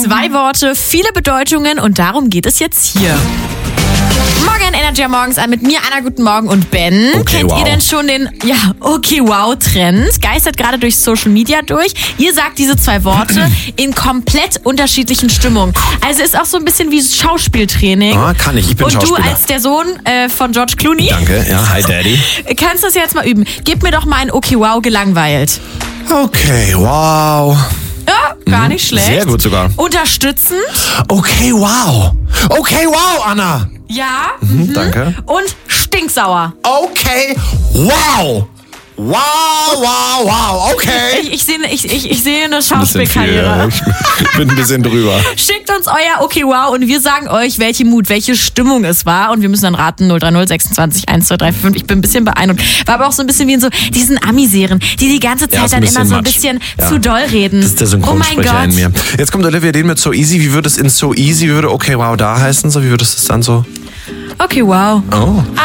2 Worte, viele Bedeutungen und darum geht es jetzt hier. Morgen Energy morgens an mit mir, Anna, guten Morgen und Ben. Okay, Kennt wow. ihr denn schon den Okay-Wow-Trend? Geistert gerade durch Social Media durch. Ihr sagt diese 2 Worte in komplett unterschiedlichen Stimmungen. Also ist auch so ein bisschen wie Schauspieltraining. Ah, kann ich bin und Schauspieler. du als der Sohn von George Clooney Danke, ja, hi Daddy. kannst das jetzt mal üben. Gib mir doch mal ein Okay-Wow gelangweilt. Okay, wow. Ja, gar nicht schlecht. Sehr gut sogar. Unterstützend. Okay, wow. Okay, wow, Anna. Ja. Danke. Und stinksauer. Okay, wow. Wow, wow, wow, okay. Ich sehe eine Bisschen Schauspielkarriere. viel, ich bin ein bisschen drüber. Schickt uns euer Okay Wow und wir sagen euch, welche Mut, welche Stimmung es war. Und wir müssen dann raten, 030 26 1, 2, 3, 5. Ich bin ein bisschen beeindruckt. War aber auch so ein bisschen wie in so diesen Ami-Serien, die ganze Zeit ist dann ein immer bisschen so ein Matsch. bisschen Ja. zu doll reden. Das ist der Oh mein Synchronsprecher Gott. in mir. Jetzt kommt Olivia den mit So Easy. Wie würde es in So Easy, wie würde Okay, wow da heißen? So, wie würde es dann so? Okay Wow. Oh.